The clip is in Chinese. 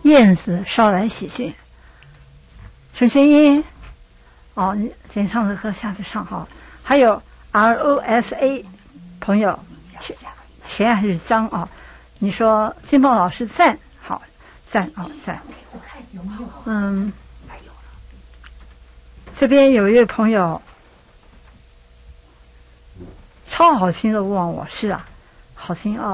燕子捎来喜讯。陈轩音，哦，你今天唱的歌下次唱好。还有 ROSA 朋友，钱还是张啊？你说金凤老师赞，好赞哦赞。这边有一位朋友，超好听的勿忘我，是啊，好听啊。